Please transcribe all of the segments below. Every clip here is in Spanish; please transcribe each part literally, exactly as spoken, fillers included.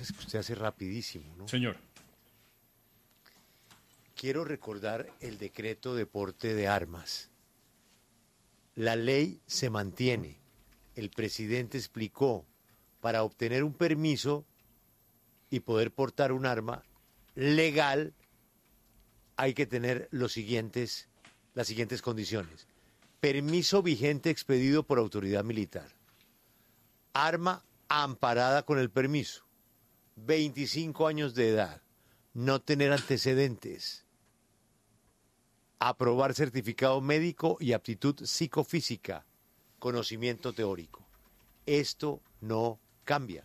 es que usted hace rapidísimo, ¿no? Señor. Quiero recordar el decreto de porte de armas. La ley se mantiene. El presidente explicó, para obtener un permiso y poder portar un arma legal, hay que tener los siguientes, las siguientes condiciones. Permiso vigente expedido por autoridad militar. Arma amparada con el permiso. veinticinco años de edad. No tener antecedentes. Aprobar certificado médico y aptitud psicofísica. Conocimiento teórico. Esto no cambia.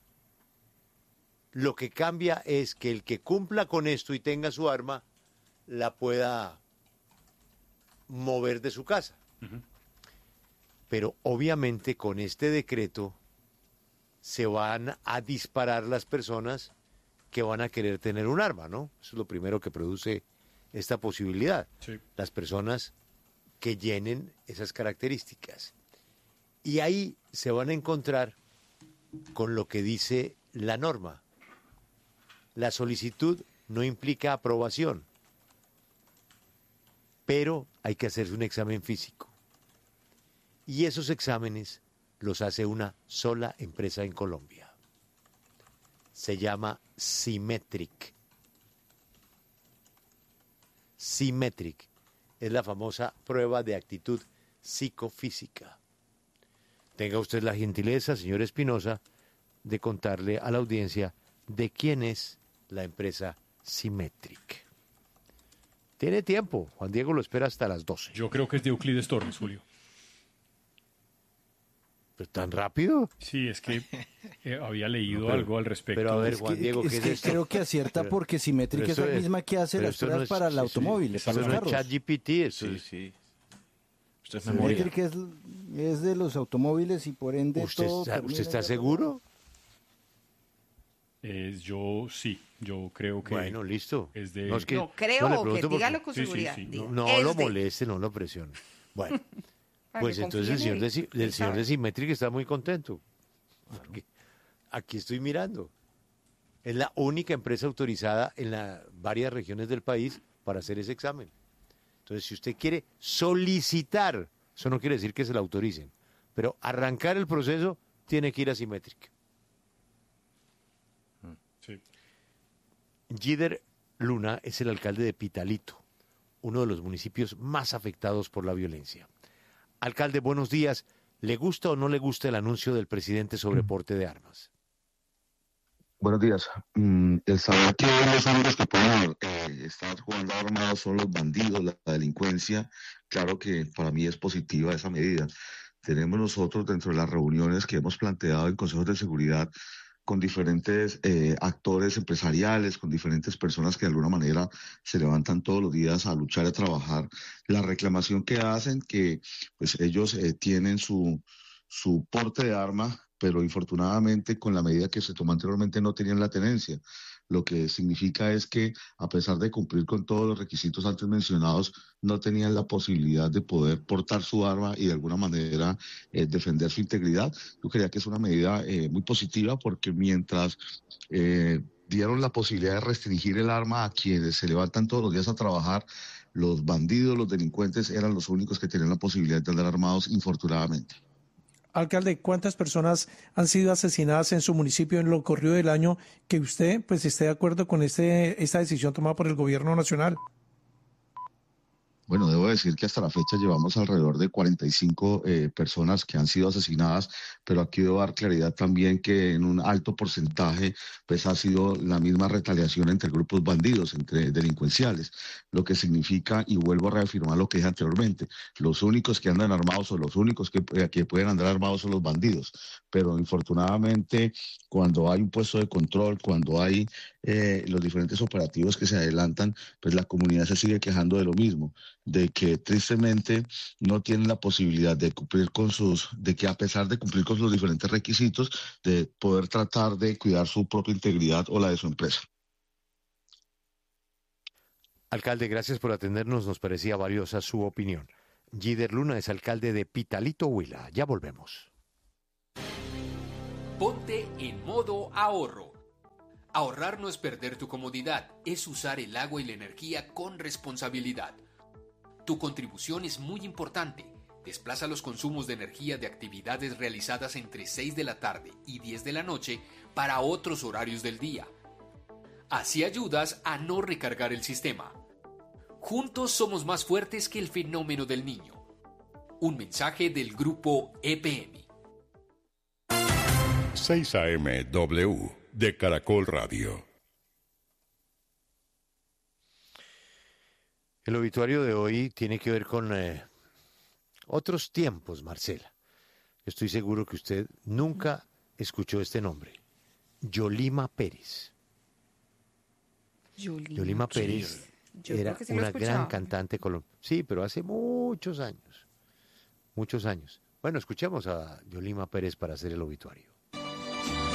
Lo que cambia es que el que cumpla con esto y tenga su arma, la pueda mover de su casa. Uh-huh. Pero obviamente con este decreto se van a disparar las personas que van a querer tener un arma, ¿no? Eso es lo primero que produce esta posibilidad. Sí. Las personas que llenen esas características. Y ahí se van a encontrar con lo que dice la norma. La solicitud no implica aprobación, pero hay que hacerse un examen físico. Y esos exámenes los hace una sola empresa en Colombia. Se llama Symmetric. Symmetric es la famosa prueba de actitud psicofísica. Tenga usted la gentileza, señor Espinosa, de contarle a la audiencia de quién es la empresa Symmetric. Tiene tiempo, Juan Diego lo espera hasta las doce. Yo creo que es de Euclides Torres, Julio. ¿Pero tan rápido? Sí, es que eh, había leído no, pero, algo al respecto. Pero a ver, es Juan que, Diego, es ¿qué es, que esto? Creo que acierta pero, porque Symmetric es la es, misma que hace las pruebas no es, para el automóvil, sí, para los no carros. Es ChatGPT, eso sí, es. sí. Usted es Symmetric es, es de los automóviles y por ende ¿Usted todo... Está, ¿Usted está seguro? Eh, yo sí, yo creo que... Bueno, listo. Es de... No, es que, no creo no, que dígalo con sí, seguridad. Sí, sí, no no lo de... moleste, no lo presione. Bueno, pues entonces el señor, de, el señor de Symmetric está muy contento. Porque aquí estoy mirando. Es la única empresa autorizada en la, varias regiones del país para hacer ese examen. Entonces, si usted quiere solicitar, eso no quiere decir que se la autoricen, pero arrancar el proceso tiene que ir a Symmetric. Sí. Gider Luna es el alcalde de Pitalito, uno de los municipios más afectados por la violencia. Alcalde, buenos días. ¿Le gusta o no le gusta el anuncio del presidente sobre porte de armas? Buenos días. Mm, el saber que los únicos que pueden eh, estar jugando armados son los bandidos, la, la delincuencia, claro que para mí es positiva esa medida. Tenemos nosotros dentro de las reuniones que hemos planteado en consejos de seguridad con diferentes eh, actores empresariales, con diferentes personas que de alguna manera se levantan todos los días a luchar, a trabajar. La reclamación que hacen, que pues ellos eh, tienen su, su porte de arma, pero infortunadamente con la medida que se tomó anteriormente no tenían la tenencia. Lo que significa es que a pesar de cumplir con todos los requisitos antes mencionados, no tenían la posibilidad de poder portar su arma y de alguna manera eh, defender su integridad. Yo creía que es una medida eh, muy positiva porque mientras eh, dieron la posibilidad de restringir el arma a quienes se levantan todos los días a trabajar, los bandidos, los delincuentes eran los únicos que tenían la posibilidad de andar armados, infortunadamente. Alcalde, ¿cuántas personas han sido asesinadas en su municipio en lo corrido del año que usted pues esté de acuerdo con este, esta decisión tomada por el gobierno nacional? Bueno, debo decir que hasta la fecha llevamos alrededor de cuarenta y cinco eh, personas que han sido asesinadas, pero aquí debo dar claridad también que en un alto porcentaje pues ha sido la misma retaliación entre grupos bandidos, entre delincuenciales, lo que significa, y vuelvo a reafirmar lo que dije anteriormente, los únicos que andan armados o los únicos que, que pueden andar armados son los bandidos, pero infortunadamente cuando hay un puesto de control, cuando hay eh, los diferentes operativos que se adelantan, pues la comunidad se sigue quejando de lo mismo, de que tristemente no tienen la posibilidad de cumplir con sus, de que a pesar de cumplir con los diferentes requisitos, de poder tratar de cuidar su propia integridad o la de su empresa. Alcalde, gracias por atendernos, nos parecía valiosa su opinión. Gider Luna es alcalde de Pitalito, Huila. Ya volvemos. Ponte en modo ahorro. Ahorrar no es perder tu comodidad, es usar el agua y la energía con responsabilidad. Tu contribución es muy importante. Desplaza los consumos de energía de actividades realizadas entre seis de la tarde y diez de la noche para otros horarios del día. Así ayudas a no recargar el sistema. Juntos somos más fuertes que el fenómeno del niño. Un mensaje del grupo E P M. seis A M W de Caracol Radio. El obituario de hoy tiene que ver con eh, otros tiempos, Marcela. Estoy seguro que usted nunca escuchó este nombre. Yolima Pérez. Yolima, Yolima Pérez Yo era sí lo una escuchaba. gran cantante colombiana. Sí, pero hace muchos años. Muchos años. Bueno, escuchemos a Yolima Pérez para hacer el obituario.